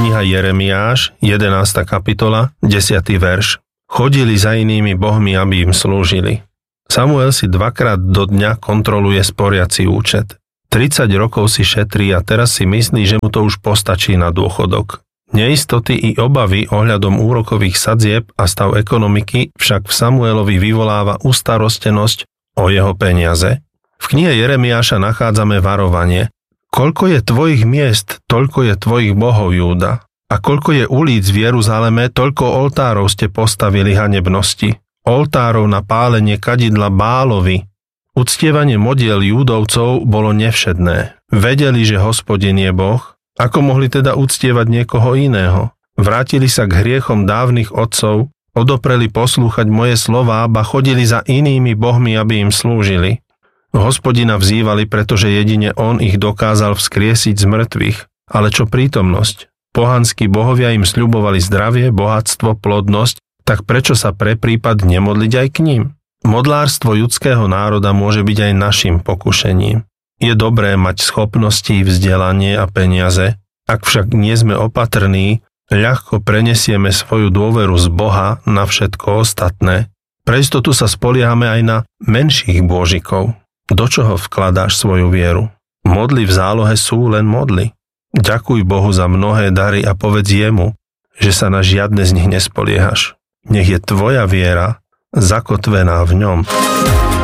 Kniha Jeremiáš, 11. kapitola, 10. verš. Chodili za inými bohmi, aby im slúžili. Samuel si 2-krát do dňa kontroluje sporiaci účet. 30 rokov si šetrí a teraz si myslí, že mu to už postačí na dôchodok. Neistoty i obavy ohľadom úrokových sadzieb a stav ekonomiky však v Samuelovi vyvoláva ustarostenosť o jeho peniaze. V knihe Jeremiáša nachádzame varovanie. Koľko je tvojich miest, toľko je tvojich bohov, Júda. A koľko je ulic v Jeruzaleme, toľko oltárov ste postavili hanebnosti. Oltárov na pálenie kadidla Bálovi. Uctievanie modiel Júdovcov bolo nevšedné. Vedeli, že Hospodin je Boh. Ako mohli teda uctievať niekoho iného? Vrátili sa k hriechom dávnych otcov, odopreli poslúchať moje slová, ba chodili za inými bohmi, aby im slúžili. Hospodina vzývali, pretože jedine on ich dokázal vzkriesiť z mŕtvych. Ale čo prítomnosť? Pohanskí bohovia im sľubovali zdravie, bohatstvo, plodnosť, tak prečo sa pre prípad nemodliť aj k ním? Modlárstvo judského národa môže byť aj našim pokušením. Je dobré mať schopnosti, vzdelanie a peniaze, ak však nie sme opatrní, ľahko prenesieme svoju dôveru z Boha na všetko ostatné. Pre istotu sa spoliehame aj na menších bôžikov. Do čoho vkladáš svoju vieru? Modly v zálohe sú len modly. Ďakuj Bohu za mnohé dary a povedz jemu, že sa na žiadne z nich nespoliehaš. Nech je tvoja viera zakotvená v ňom.